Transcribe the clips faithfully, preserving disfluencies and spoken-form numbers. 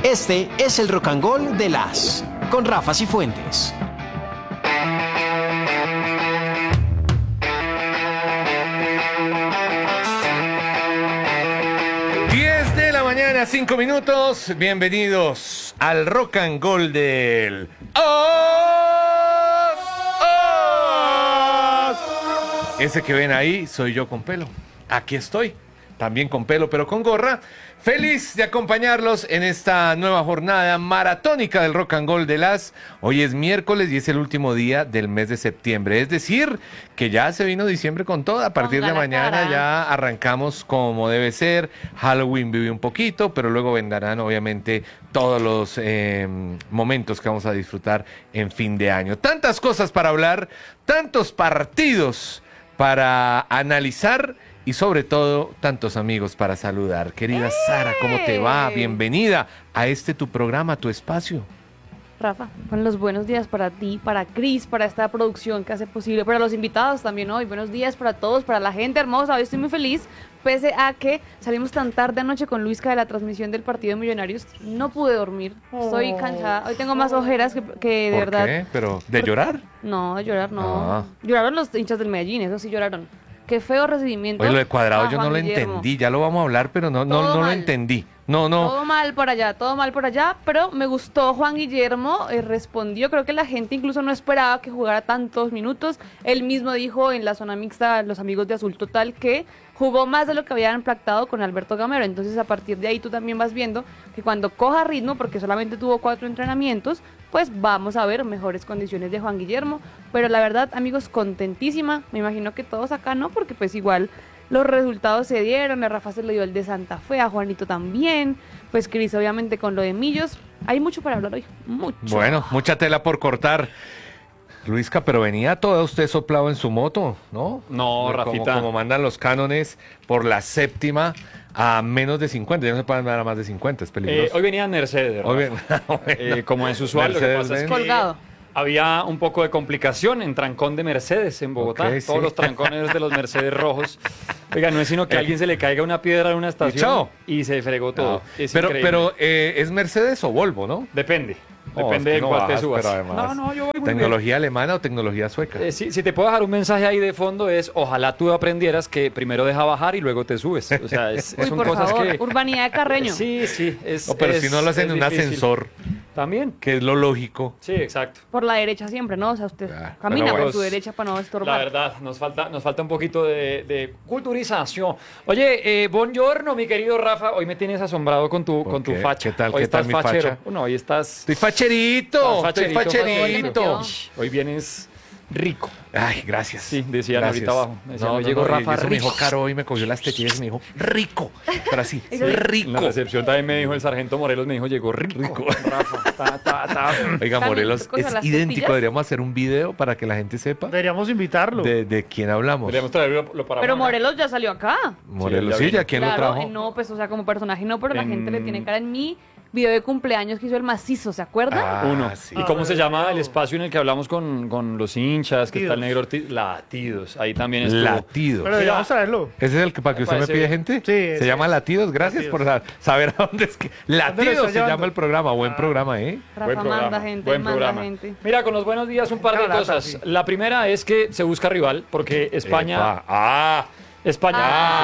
Este es el Rock and Roll de las con Rafa Cifuentes. diez de la mañana, cinco minutos. Bienvenidos al Rock and Roll del Os, Os. Ese que ven ahí soy yo con pelo. Aquí estoy, también con pelo, pero con gorra. Feliz de acompañarlos en esta nueva jornada maratónica del Rock and Roll de las. Hoy es miércoles y es el último día del mes de septiembre. Es decir, que ya se vino diciembre con todo. A partir de mañana ya arrancamos como debe ser. Halloween vive un poquito, pero luego vendrán obviamente todos los eh, momentos que vamos a disfrutar en fin de año. Tantas cosas para hablar, tantos partidos para analizar. Y sobre todo, tantos amigos para saludar. Querida ¡Eh! Sara, ¿cómo te va? Bienvenida a este tu programa, tu espacio. Rafa, con los buenos días para ti, para Cris, para esta producción que hace posible, para los invitados también hoy. Buenos días para todos, para la gente hermosa. Hoy estoy muy feliz, pese a que salimos tan tarde anoche con Luisca de la transmisión del partido de Millonarios. No pude dormir, estoy cansada. Hoy tengo más ojeras que, que de ¿Por verdad. qué? ¿Pero de Por... llorar? No, de llorar no. Ah. Lloraron los hinchas del Medellín, eso sí lloraron. Qué feo recibimiento. Oye, lo de Cuadrado yo Juan no lo Guillermo. entendí, ya lo vamos a hablar, pero no, no, no lo entendí. No, no. Todo mal por allá, todo mal por allá, pero me gustó Juan Guillermo, eh, respondió, creo que la gente incluso no esperaba que jugara tantos minutos. Él mismo dijo en la zona mixta, los amigos de Azul Total, que jugó más de lo que habían pactado con Alberto Gamero. Entonces a partir de ahí tú también vas viendo que cuando coja ritmo, porque solamente tuvo cuatro entrenamientos, pues vamos a ver mejores condiciones de Juan Guillermo. Pero la verdad, amigos, contentísima, me imagino que todos acá no, porque pues igual los resultados se dieron, a Rafa se le dio el de Santa Fe, a Juanito también, pues Cris obviamente con lo de Millos. Hay mucho para hablar hoy, mucho. Bueno, mucha tela por cortar. Luisca, pero venía todo usted soplado en su moto, ¿no? No, como, Rafita. Como mandan los cánones por la séptima a menos de cincuenta. Ya no se pueden dar a más de cincuenta, es peligroso. Eh, hoy venía en Mercedes, Hoy ven- Rafa. eh, como es usual, lo que pasa es que Colgado. había un poco de complicación en trancón de Mercedes en Bogotá. Ok, Todos sí. los trancones de los Mercedes rojos. Oiga, no es sino que a alguien se le caiga una piedra en una estación chao. y se fregó todo. No. Es Pero, increíble. pero eh, ¿es Mercedes o Volvo, no? Depende. Oh, Depende es que de no cuál te bajas, subas. pero además, no, no, yo voy muy ¿tecnología alemana o tecnología sueca? bien. Eh, si, si te puedo dejar un mensaje ahí de fondo es, ojalá tú aprendieras que primero deja bajar y luego te subes. O sea, es, Uy, son por cosas favor, que... urbanidad de Carreño. Sí, sí. Es, No, pero es- si no lo hacen es en un difícil. ascensor, También. que es lo lógico. Sí, exacto. Por la derecha siempre, ¿no? O sea, usted Ah, camina pero por bueno. su derecha para no La estorbar. verdad, nos falta, nos falta un poquito de, de culturización. Oye, eh, buongiorno, mi querido Rafa. Hoy me tienes asombrado con tu, ¿Por con tu qué? facha. ¿Qué tal? Hoy ¿Qué tal estás mi fachero. facha? No, hoy estás... Estoy facherito, estás estoy facherito. facherito. Hoy vienes rico. Ay, gracias. Sí, decían Gracias. ahorita abajo. Decían, no, hoy no, llegó no, Rafa y eso me rico. dijo Caro hoy, me cogió las tetillas y me dijo, rico. Pero así, Eso- En la rico. recepción también me dijo el sargento Morelos, me dijo, llegó rico. Rico. Rafa, ta, ta, ta. Oiga, También, Morelos, cosa, es las idéntico. tortillas. Deberíamos hacer un video para que la gente sepa Deberíamos invitarlo. de, de quién hablamos. Podríamos traerlo lo para Pero acá. Morelos ya salió acá. Morelos, Sí, sí, ya ya quién lo Claro, trajo. eh, no, pues, o sea, como personaje no, pero la En- gente le tiene cara en mi video de cumpleaños que hizo el macizo, ¿se acuerdan? Ah, Uno. sí. ¿Y cómo se Ah, llama bravo. el espacio en el que hablamos con, con los hinchas, que está el Latidos. negro Ortiz? Latidos. Ahí también estuvo. Latidos. Pero deberíamos traerlo. ¿Ese es el que para que Me usted me parece pide bien. gente? Sí, Se ese llama es. Latidos. Gracias Latidos. por sa- saber a dónde es que. lo Latidos está se llama llevando? el programa. Buen Ah. programa, ¿eh? Rafa Buen programa, manda gente, buen manda programa. gente. Mira, con los buenos días un par de Una lata, cosas. sí. La primera es que se busca rival, porque España... Epa. Ah. España...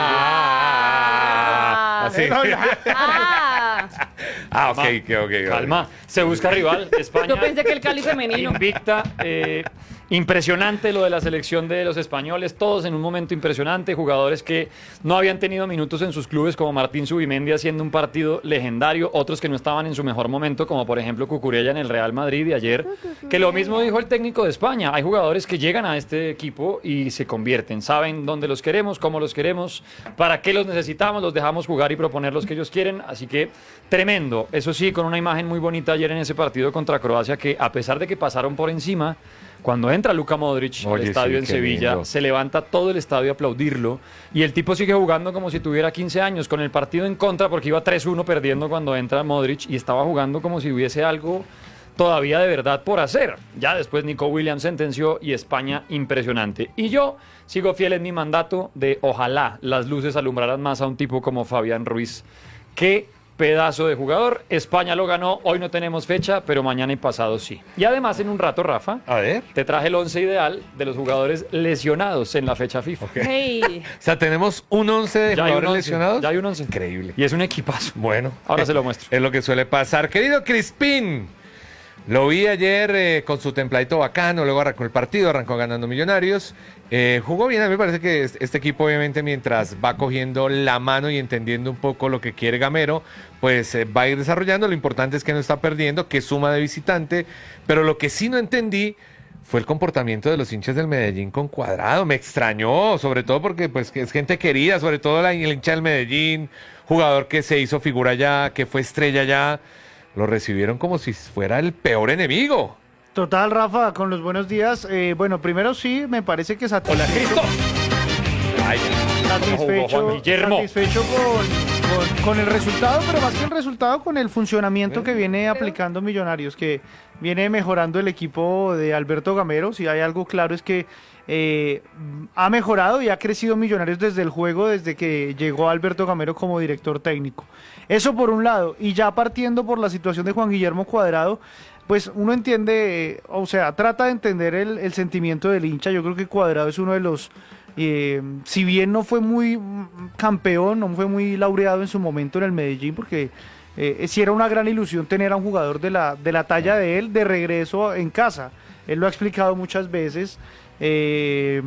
Ah. Así. Eh, no, ya. Ah, Ah, ok, ok, ok. ok. Calma, se busca rival. España yo pensé que el Cali femenino. invicta. eh, impresionante lo de la selección de los españoles, todos en un momento impresionante, jugadores que no habían tenido minutos en sus clubes, como Martín Zubimendi haciendo un partido legendario, otros que no estaban en su mejor momento, como por ejemplo Cucurella en el Real Madrid de ayer, que lo mismo dijo el técnico de España. Hay jugadores que llegan a este equipo y se convierten, saben dónde los queremos, cómo los queremos, para qué los necesitamos, los dejamos jugar y proponer los que ellos quieren, así que tremendo. Eso sí, con una imagen muy bonita ayer en ese partido contra Croacia, que a pesar de que pasaron por encima, cuando entra Luka Modric al Oye, estadio sí, en qué Sevilla, lindo. se levanta todo el estadio a aplaudirlo y el tipo sigue jugando como si tuviera quince años, con el partido en contra porque iba tres uno perdiendo cuando entra Modric y estaba jugando como si hubiese algo todavía de verdad por hacer. Ya después Nico Williams sentenció y España impresionante. Y yo sigo fiel en mi mandato de ojalá las luces alumbraran más a un tipo como Fabián Ruiz. Qué pedazo de jugador. España lo ganó, hoy no tenemos fecha, pero mañana y pasado sí. Y además en un rato, Rafa, A ver. te traje el once ideal de los jugadores lesionados en la fecha FIFA. Hey. O sea, tenemos un once de Ya hay un jugadores once, lesionados. ya hay un once. Increíble. Y es un equipazo. Bueno. Ahora se lo muestro. Es lo que suele pasar. Querido Crispín, lo vi ayer eh, con su templadito bacano, luego arrancó el partido, arrancó ganando Millonarios. Eh, jugó bien, a mí me parece que este, este equipo obviamente mientras va cogiendo la mano y entendiendo un poco lo que quiere Gamero, pues eh, va a ir desarrollando. Lo importante es que no está perdiendo, que suma de visitante, pero lo que sí no entendí fue el comportamiento de los hinchas del Medellín con Cuadrado. Me extrañó, sobre todo porque pues que es gente querida, sobre todo la, el hincha del Medellín, jugador que se hizo figura ya, que fue estrella ya. Lo recibieron como si fuera el peor enemigo. Total, Rafa, con los buenos días. Eh, bueno, primero sí, me parece que satisfecho, Hola, Cristo. Ay, satisfecho, Juan Guillermo. satisfecho con, con- con el resultado, pero más que el resultado, con el funcionamiento que viene aplicando Millonarios, que viene mejorando el equipo de Alberto Gamero. Si hay algo claro es que eh, ha mejorado y ha crecido Millonarios desde el juego, desde que llegó Alberto Gamero como director técnico. Eso por un lado, y ya partiendo por la situación de Juan Guillermo Cuadrado, pues uno entiende, eh, o sea, trata de entender el, el sentimiento del hincha. Yo creo que Cuadrado es uno de los, eh, si bien no fue muy mm, campeón, no fue muy laureado en su momento en el Medellín, porque eh, sí era una gran ilusión tener a un jugador de la, de la talla de él de regreso en casa. Él lo ha explicado muchas veces. Eh,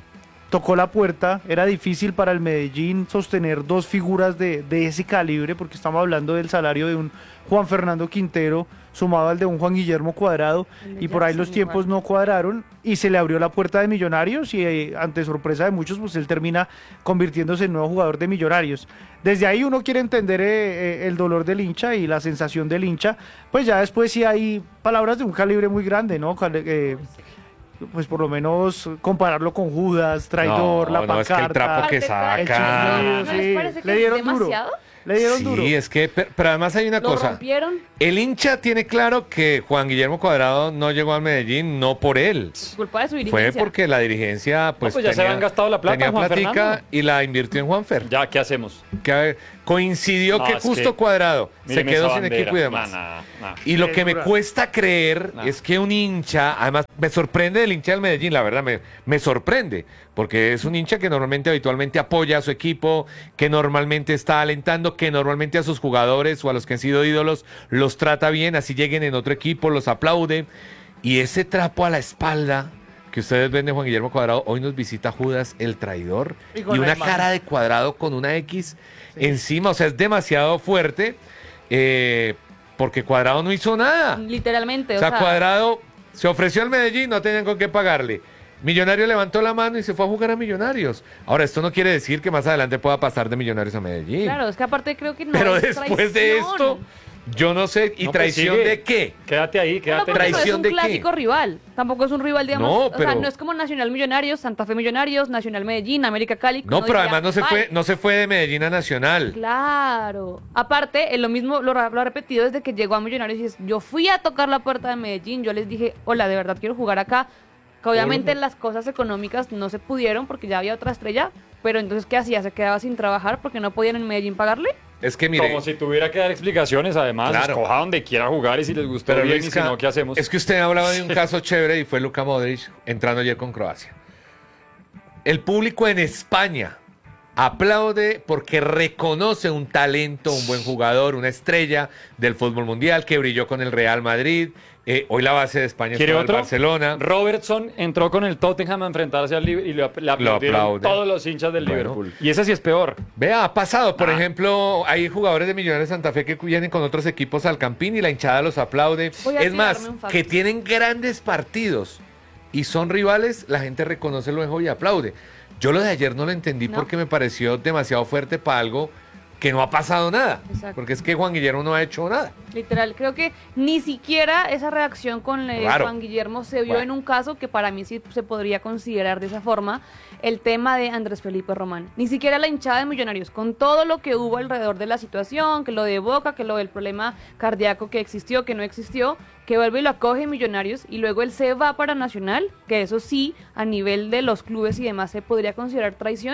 tocó la puerta, era difícil para el Medellín sostener dos figuras de, de ese calibre, porque estamos hablando del salario de un Juan Fernando Quintero sumado al de un Juan Guillermo Cuadrado, y por ahí los tiempos no cuadraron y se le abrió la puerta de Millonarios y eh, ante sorpresa de muchos, pues él termina convirtiéndose en nuevo jugador de Millonarios. Desde ahí uno quiere entender eh, eh, el dolor del hincha y la sensación del hincha, pues ya después sí hay palabras de un calibre muy grande, ¿no? Cal- eh, pues por lo menos compararlo con Judas, traidor, No, la no, es que el pancarta. trapo que Aparte, saca. el ¿No chiflido, les sí. parece que Le es dieron duro. demasiado? Le dieron Sí, duro. es que, pero, pero además hay una ¿Lo cosa. rompieron? El hincha tiene claro que Juan Guillermo Cuadrado no llegó al Medellín, no por él. Culpa de su Fue dirigencia. porque la dirigencia pues, pues ya se habían gastado la plata, tenía Juan platica Fernando. y la invirtió en Juanfer. Ya, ¿qué hacemos? Que a ver, coincidió No, que es justo que- Cuadrado se Míreme quedó esa sin bandera. equipo y demás. No, no, no. Y lo Qué que me dura. cuesta creer No. es que un hincha, además me sorprende el hincha del Medellín, la verdad, me, me sorprende, porque es un hincha que normalmente, habitualmente apoya a su equipo, que normalmente está alentando, que normalmente a sus jugadores o a los que han sido ídolos los trata bien, así lleguen en otro equipo, los aplaude. Y ese trapo a la espalda que ustedes ven de Juan Guillermo Cuadrado, hoy nos visita Judas el traidor Y y, con la una imagen. cara de Cuadrado con una X encima, o sea, es demasiado fuerte. eh, porque Cuadrado no hizo nada. Literalmente, O sea, Cuadrado se ofreció al Medellín, no tenían con qué pagarle. Millonario levantó la mano y se fue a jugar a Millonarios. Ahora, esto no quiere decir que más adelante pueda pasar de Millonarios a Medellín. Claro, es que aparte creo que no Pero es después de traición. esto, yo no sé. ¿Y No, pues traición sigue. de qué? Quédate ahí, Pero quédate porque ahí. no es ¿Traición un de qué? clásico rival. Tampoco es un rival, digamos. No, O sea, pero- no es como Nacional Millonarios, Santa Fe Millonarios, Nacional Medellín, América Cali. que No, uno pero diría, además no se "Vale". fue, no se fue de Medellín a Nacional. Claro. Aparte, eh, lo mismo lo, ha- lo ha repetido desde que llegó a Millonarios. Y es, yo fui a tocar la puerta de Medellín. Yo les dije, hola, de verdad quiero jugar acá. Que obviamente las cosas económicas no se pudieron porque ya había otra estrella. Pero entonces, ¿qué hacía? ¿Se quedaba sin trabajar porque no podían en Medellín pagarle? Es que mire, Como si tuviera que dar explicaciones, además. Claro. Escoja donde quiera jugar y si les gustó pero bien y Luisca, si no, ¿qué hacemos? es que usted hablaba de un caso chévere y fue Luka Modric entrando ayer con Croacia. El público en España aplaude porque reconoce un talento, un buen jugador, una estrella del fútbol mundial que brilló con el Real Madrid. Eh, hoy la base de España ¿Quiere está en otro? Barcelona. Robertson entró con el Tottenham a enfrentarse al Liverpool y le, le aplaudieron aplauden. todos los hinchas del Bueno. Liverpool. Y ese sí es peor. Vea, ha pasado. Por Ah. ejemplo, hay jugadores de Millonarios de Santa Fe que vienen con otros equipos al Campín y la hinchada los aplaude. Voy a Es más, tirarme un facto. que tienen grandes partidos y son rivales, la gente reconoce lo mejor y aplaude. Yo lo de ayer no lo entendí No. porque me pareció demasiado fuerte para algo que no ha pasado nada. Exacto. Porque es que Juan Guillermo no ha hecho nada. Literal, creo que ni siquiera esa reacción con eh, Claro. Juan Guillermo se vio Bueno. en un caso que para mí sí se podría considerar de esa forma, el tema de Andrés Felipe Román. Ni siquiera la hinchada de Millonarios, con todo lo que hubo alrededor de la situación, que lo de Boca, que lo del problema cardíaco que existió, que no existió, que vuelve y lo acoge Millonarios y luego él se va para Nacional, que eso sí, a nivel de los clubes y demás se podría considerar traición.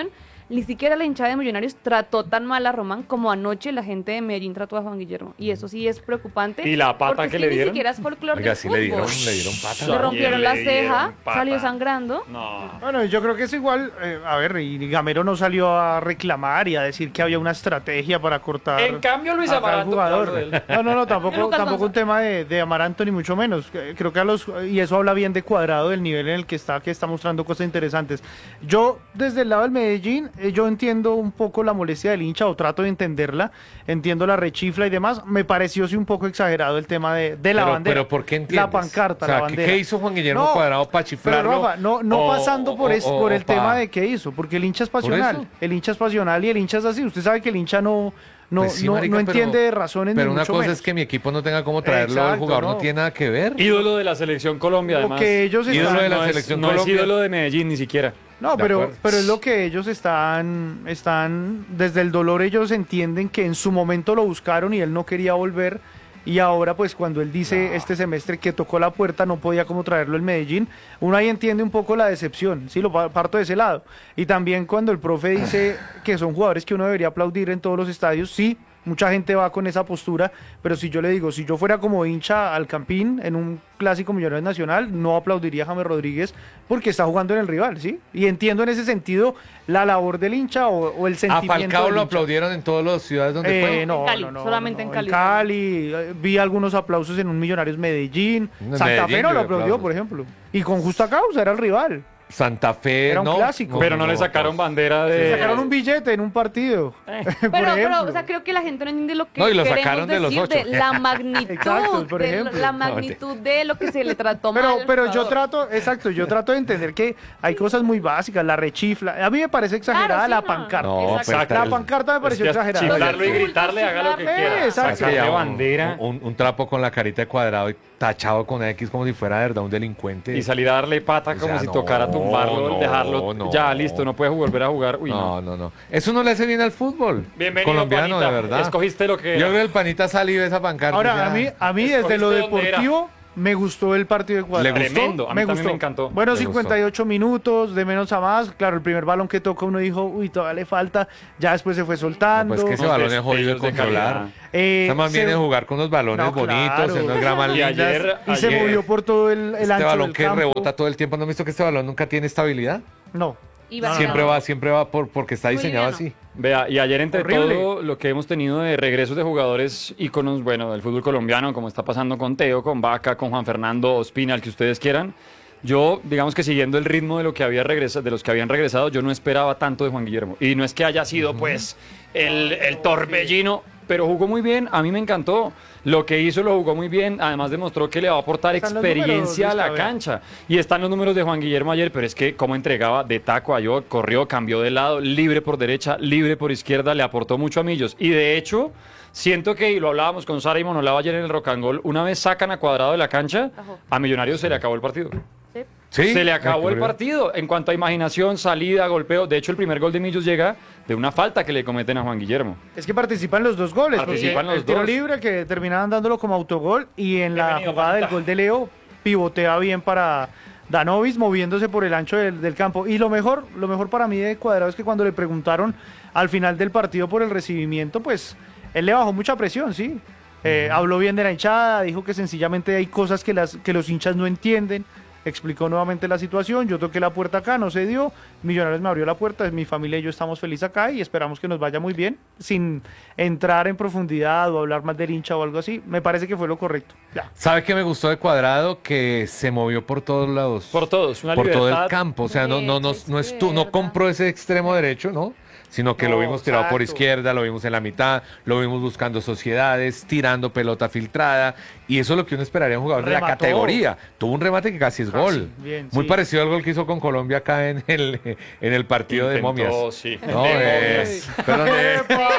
ni siquiera la hinchada de Millonarios trató tan mal a Román como anoche la gente de Medellín trató a Juan Guillermo. Y eso sí es preocupante. ¿Y la pata porque que es le Ni dieron? siquiera es folclore Oiga, del sí le dieron, fútbol. le dieron pata. Le rompieron Ayer la le ceja, dieron pata. salió sangrando. No. Bueno, yo creo que es igual, eh, a ver, y Gamero no salió a reclamar y a decir que había una estrategia para cortar En cambio, Luis a tal Amaranto, jugador. hablo de él. No, no, no, tampoco, Lucas tampoco un González. tema de, de Amaranto ni mucho menos. Eh, Creo que a los, y eso habla bien de Cuadrado, del nivel en el que está, que está mostrando cosas interesantes. Yo, desde el lado del Medellín, eh, yo entiendo un poco la molestia del hincha, o trato de entenderla, entiendo la rechifla y demás. Me pareció sí un poco exagerado el tema de, de la pero, bandera. pero ¿por qué entiendes? La pancarta, O sea, la ¿qué- bandera. ¿qué hizo Juan Guillermo No, Cuadrado para chiflarlo? Pero Rafa, no, no O- pasando por, o- es- o- por o el pa- tema de qué hizo, porque el hincha es ¿Por pasional. eso? El hincha es pasional y el hincha es así. Usted sabe que el hincha no, no, Pues sí, no, marica, no pero- entiende de razones Pero ni una mucho cosa menos. es que mi equipo no tenga cómo traerlo, el Exacto, jugador no. no. tiene nada que ver. Ídolo de la selección Colombia, Lo además. que ellos Ídolo están- de la no es- selección no es Colombia. ídolo de Medellín ni siquiera. No, De pero, acuerdo. pero es lo que ellos están, están, desde el dolor ellos entienden que en su momento lo buscaron y él no quería volver. Y ahora, pues, cuando él dice este semestre que tocó la puerta, no podía como traerlo el Medellín, uno ahí entiende un poco la decepción, sí, lo pa- parto de ese lado. Y también cuando el profe dice que son jugadores que uno debería aplaudir en todos los estadios, sí, mucha gente va con esa postura, pero si yo le digo, si yo fuera como hincha al Campín en un clásico Millonarios Nacional, no aplaudiría a James Rodríguez porque está jugando en el rival, ¿sí? Y entiendo en ese sentido la labor del hincha o, o el A sentimiento Falcao del lo hincha. aplaudieron en todas las ciudades donde Eh, fue. no, En Cali, no, no, solamente no, en Cali. Cali, eh, vi algunos aplausos en un Millonarios Medellín. En Santa Medellín Fe no vi lo aplaudió, aplausos. por ejemplo. Y con justa causa, era el rival. Santa Fe, Era un no. clásico. Pero no le sacaron bandera de. Sacaron un billete en un partido. por Pero, pero, ejemplo. o sea, creo que la gente no entiende lo que No, y lo queremos sacaron de los decir ocho. de la magnitud, Exacto, por de ejemplo. la No, magnitud de lo que se le trató Pero, mal al pero yo jugador. trato, exacto, yo trato de entender que hay cosas muy básicas, la rechifla. A mí me parece exagerada Claro, sí, la no. pancarta. No, Exacto. pero- La pancarta me pareció Es que exagerada. chiflarlo y Azul, gritarle, haga lo que chiflarle. quiera. Eh, exacto. Es que ya Sacarle un- bandera. Un, un trapo con la carita de Cuadrado y tachado con X como si fuera de verdad un delincuente. Y salir a darle pata O como sea, si no, tocara tumbarlo, no, dejarlo. no. Ya, listo, no puede volver a jugar. Uy, no. No, no, no. Eso no le hace bien al fútbol. Bienvenido, colombiano, panita. de verdad. Escogiste lo que Yo era. creo que el panita salió de esa pancarta. Ahora, ya. a mí, a mí desde lo Escogiste dónde era. deportivo me gustó el partido de Cuadrado. ¿Le gustó? Tremendo, a mí también me encantó. Bueno, Le cincuenta y ocho minutos, de menos a más. Claro, el primer balón que toca uno dijo, uy, todavía le falta. Ya después se fue No, soltando. pues que ese Unos balón es jodido de destellos de controlar. calidad. Eh, Esa más se- viene a jugar con unos balones No, bonitos, claro. en unas gramas Y lindas. ayer- y se ayer- movió por todo el, el Este ancho balón del que campo. rebota todo el tiempo. ¿No han visto que este balón nunca tiene estabilidad? No. Iba Siempre tirado. va, siempre va por, porque está Muy diseñado liviano. así. Vea, y ayer entre Horrible. todo lo que hemos tenido de regresos de jugadores íconos, bueno, del fútbol colombiano, como está pasando con Teo, con Vaca, con Juan Fernando Ospina, el que ustedes quieran, yo, digamos que siguiendo el ritmo de lo que había regresado, de los que habían regresado, yo no esperaba tanto de Juan Guillermo. Y no es que haya sido, pues, el, el torbellino, pero jugó muy bien, a mí me encantó. Lo que hizo lo jugó muy bien, además demostró que le va a aportar Están los experiencia números, a la Luis, a ver. cancha. Y están los números de Juan Guillermo ayer, pero es que cómo entregaba de taco a yo, corrió, cambió de lado, libre por derecha, libre por izquierda, le aportó mucho a Millos. Y de hecho, siento que, y lo hablábamos con Sara y Monolava ayer en el Rock and Roll, una vez sacan a Cuadrado de la cancha, Ajá. a Millonarios se le acabó el partido. Sí. ¿Sí? Se le acabó el Ocurrió. partido en cuanto a imaginación, salida, golpeo. De hecho, el primer gol de Millos llega de una falta que le cometen a Juan Guillermo. Es que participan los dos goles. porque Participan los el tiro dos. libre que terminaban dándolo como autogol y en la Bienvenido, jugada del Panita. gol de Leo pivotea bien para Danovis moviéndose por el ancho del, del campo. Y lo mejor, lo mejor para mí de Cuadrado es que cuando le preguntaron al final del partido por el recibimiento, pues él le bajó mucha presión, ¿sí? Eh, habló bien de la hinchada, dijo que sencillamente hay cosas que, las, que los hinchas no entienden. Explicó nuevamente la situación, yo toqué la puerta acá, no se dio, Millonarios me abrió la puerta, mi familia y yo estamos felices acá y esperamos que nos vaya muy bien, sin entrar en profundidad o hablar más del hincha o algo así, me parece que fue lo correcto. Ya. ¿Sabe qué me gustó de Cuadrado? Que se movió por todos lados. Por todos, una por todo el libertad. campo. O sea, no, no, no, no, es tú, no Izquierda. compró ese extremo derecho, ¿no? Sino que lo No, vimos tirado por exacto. izquierda, lo vimos en la mitad, lo vimos buscando sociedades, tirando pelota filtrada. Y eso es lo que uno esperaría de un jugador de la Remató. categoría. Tuvo un remate que casi es Casi, gol. bien, Muy sí. parecido al gol que hizo con Colombia acá en el, en el partido de Intentó, momias. sí. No, De es, perdón, de-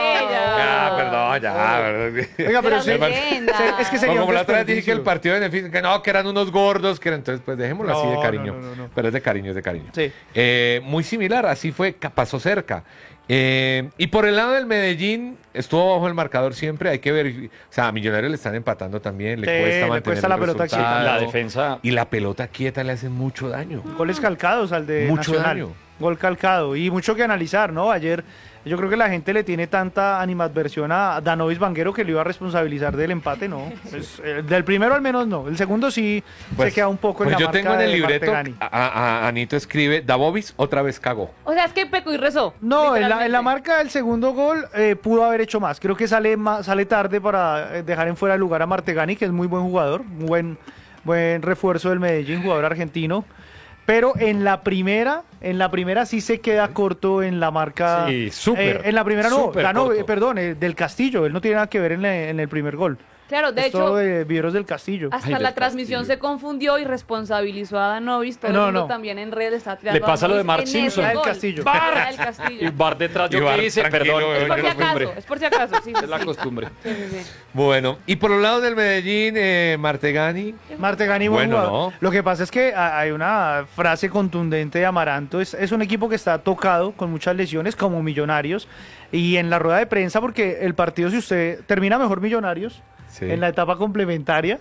Ya, perdón, ya, perdón. Oiga, pero Las sí, leyendas. se- es que sería Como un la otra vez dije que desperdicio. el partido de beneficio, que no, que eran unos gordos, que eran, entonces pues dejémoslo así No, de no, cariño. no, no, no. Pero es de cariño, es de cariño. Sí. Eh, muy similar, así fue, ca- pasó cerca. Eh, y por el lado del Medellín, estuvo bajo el marcador siempre, hay que ver, o sea, a Millonarios le están empatando también, le Sí, cuesta le mantener cuesta el la pelota resultado. quieta. La defensa. Y la pelota quieta le hace mucho daño. Goles calcados al de mucho Nacional. daño. gol calcado. Y mucho que analizar, ¿no? Ayer yo creo que la gente le tiene tanta animadversión a Danovis Vanguero que le iba a responsabilizar del empate, ¿no? Pues, eh, del primero al menos no. El segundo sí Pues- se queda un poco en pues la yo marca tengo en el de libreto, Martegani. a, a- a- Anito escribe, Davovis otra vez cagó. O sea, es que pecó y rezó. No, en la, en la literalmente. marca del segundo gol eh, pudo haber hecho más. Creo que sale ma- sale tarde para eh, dejar en fuera de lugar a Martegani, que es muy buen jugador, muy buen, buen refuerzo del Medellín, jugador argentino. Pero en la primera, en la primera sí se queda corto en la marca. Sí, súper, Eh, en la primera no, súper ganó, corto. eh, perdón, eh, del Castillo. Él no tiene nada que ver en, la- en el primer gol. Claro, de Es hecho, todo de Vieros del Castillo. hasta Ay, la del transmisión Castillo. se confundió y responsabilizó a Danovis. Todo No, el mundo no. también en redes está tirando Le pasa a lo de Danovis Mark en Simpson. ese Ah, el gol. Castillo. Ah, el Y Castillo. Bar detrás, Y yo Bar qué hice, tranquilo, perdón, eh, es Es la por si costumbre. acaso, es por si acaso, sí, sí, Es la sí. costumbre. Sí, sí, sí. Bueno, y por los lados del Medellín, eh, Martegani. Martegani, buen Bueno, jugador. ¿no? Lo que pasa es que ha- hay una frase contundente de Amaranto. Es, es un equipo que está tocado con muchas lesiones, como Millonarios. Y en la rueda de prensa, porque el partido, si usted termina mejor Millonarios, Sí. en la etapa complementaria,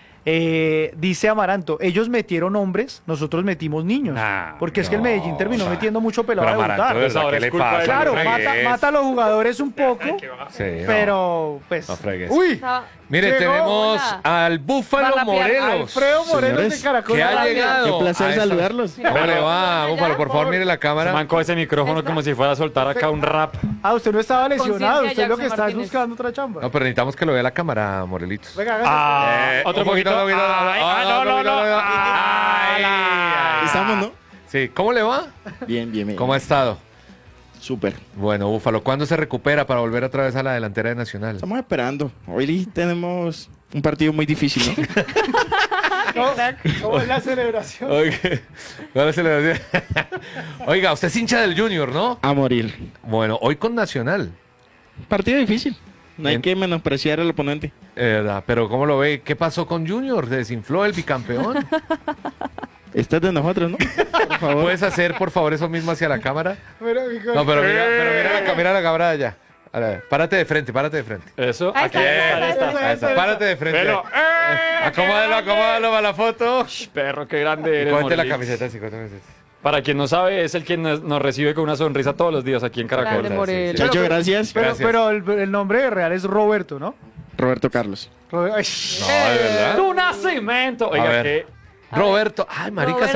eh, dice Amaranto, ellos metieron hombres, nosotros metimos niños. Nah, porque es que el no, Medellín terminó o sea, metiendo mucho pelado Pero a Amaranto, debutar. de verdad, Ahora ¿qué es le culpa pasa? de- Claro, No mata, fregues. mata a los jugadores un poco, Sí, no. pero pues... No fregues. ¡Uy! Estaba- Mire, Llegó, tenemos hola. al Búfalo Va a rapear. Morelos. Alfredo Morelos Señores, de Caracol. Que ha Radio. llegado. Qué placer a esta- saludarlos. ¿Cómo le va, Hola, Búfalo? Por favor, por- mire la Se cámara. mancó ese micrófono como si fuera a soltar acá un rap. Ah, usted no estaba lesionado, Conciencia, usted lo que Jackson está es Martínez. buscando otra chamba. No, pero necesitamos que lo vea la cámara, Morelitos. Venga, hágase. Ah, Eh, otro un poquito. un poquito. Ay, Ah, ah, no, otro no, poquito, no. otro poquito. Ah, Ay, ay, ay. Estamos, ¿no? Sí, ¿cómo le va? Bien, bien, bien. ¿Cómo ha estado? Súper. Bueno, Búfalo, ¿cuándo se recupera para volver otra vez a la delantera de Nacional? Estamos esperando. Hoy tenemos un partido muy difícil, ¿no? ¿Cómo, cómo es la celebración? Oiga, ¿cuál es el- Oiga, usted es hincha del Junior, ¿no? A morir. Bueno, hoy con Nacional. Partido difícil. No hay Bien. que menospreciar al oponente. Eh, verdad, pero ¿cómo lo ve? ¿Qué pasó con Junior? ¿Se desinfló el bicampeón? Este es de nosotros, ¿no? Por favor. ¿Puedes hacer, por favor, eso mismo hacia la cámara? Mira, mi co- No, pero mira, pero mira, la, mira la cámara de allá. A ver, párate de frente, párate de frente. Eso, Ahí aquí está, está, ahí ahí está, está. Ahí está, párate de frente. Velo. ¡Eh! Acomódalo, acomódalo para la foto. Sh, Perro, qué grande Y eres, cuente la Morelito. camiseta, sí, cuente la camiseta. Para quien no sabe, es el quien nos, nos recibe con una sonrisa todos los días aquí en Caracol. Grande Morelos. Sí, sí. Chacho, gracias. Pero, Gracias. pero el, el nombre real es Roberto, ¿no? Roberto Carlos. Robe- Ay, No, de verdad. Tu nacimiento. A Oiga, ver. que Roberto, ay, marica, Roberto.